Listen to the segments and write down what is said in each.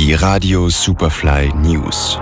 Die Radio Superfly News.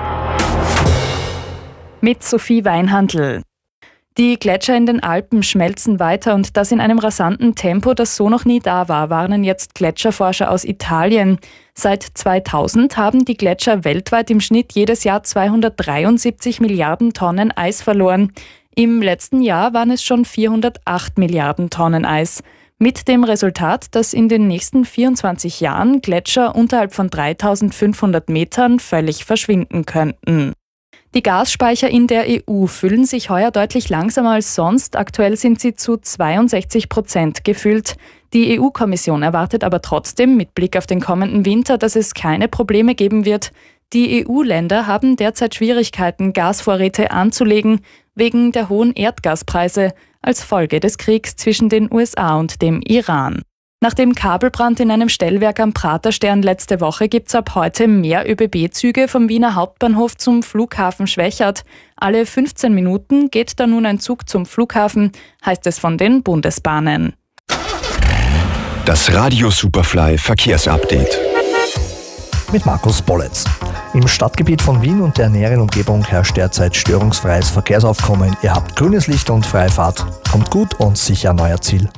Mit Sophie Weinhandl. Die Gletscher in den Alpen schmelzen weiter und das in einem rasanten Tempo, das so noch nie da war, warnen jetzt Gletscherforscher aus Italien. Seit 2000 haben die Gletscher weltweit im Schnitt jedes Jahr 273 Milliarden Tonnen Eis verloren. Im letzten Jahr waren es schon 408 Milliarden Tonnen Eis. Mit dem Resultat, dass in den nächsten 24 Jahren Gletscher unterhalb von 3500 Metern völlig verschwinden könnten. Die Gasspeicher in der EU füllen sich heuer deutlich langsamer als sonst. Aktuell sind sie zu 62% gefüllt. Die EU-Kommission erwartet aber trotzdem mit Blick auf den kommenden Winter, dass es keine Probleme geben wird. Die EU-Länder haben derzeit Schwierigkeiten, Gasvorräte anzulegen, wegen der hohen Erdgaspreise als Folge des Kriegs zwischen den USA und dem Iran. Nach dem Kabelbrand in einem Stellwerk am Praterstern letzte Woche gibt's ab heute mehr ÖBB-Züge vom Wiener Hauptbahnhof zum Flughafen Schwechat. Alle 15 Minuten geht da nun ein Zug zum Flughafen, heißt es von den Bundesbahnen. Das Radio Superfly Verkehrsupdate. Mit Markus Bolletz. Im Stadtgebiet von Wien und der näheren Umgebung herrscht derzeit störungsfreies Verkehrsaufkommen. Ihr habt grünes Licht und freie Fahrt. Kommt gut und sicher an euer Ziel.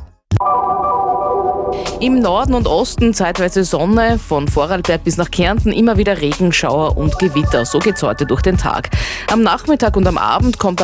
Im Norden und Osten zeitweise Sonne, von Vorarlberg bis nach Kärnten immer wieder Regenschauer und Gewitter. So geht's heute durch den Tag. Am Nachmittag und am Abend kommt